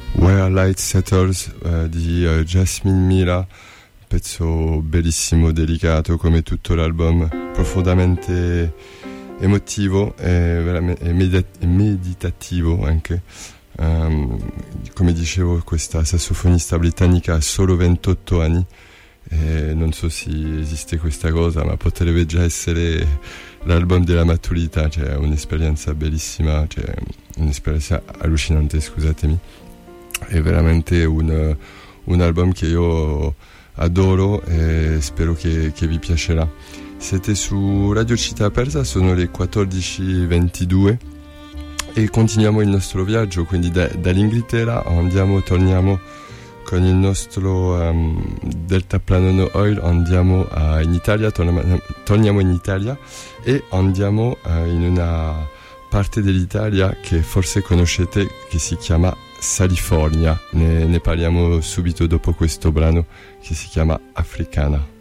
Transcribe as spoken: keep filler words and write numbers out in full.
Where Light Settles uh, di uh, Jasmine Mila, pezzo bellissimo, delicato come tutto l'album, profondamente emotivo e, veramente, e, medit- e meditativo anche. Um, come dicevo, questa sassofonista britannica ha solo ventotto anni e non so se esiste questa cosa, ma potrebbe già essere l'album della maturità, cioè un'esperienza bellissima, cioè un'esperienza allucinante, scusatemi. È veramente un, un album che io adoro e spero che, che vi piacerà. Siete su Radio Città Persa, sono le quattordici e ventidue e continuiamo il nostro viaggio, quindi da, dall'Inghilterra andiamo, torniamo con il nostro um, deltaplano oil, andiamo uh, in Italia, torniamo, torniamo in Italia e andiamo uh, in una parte dell'Italia che forse conoscete, che si chiama Salifornia. Ne, ne parliamo subito dopo questo brano che si chiama Africana.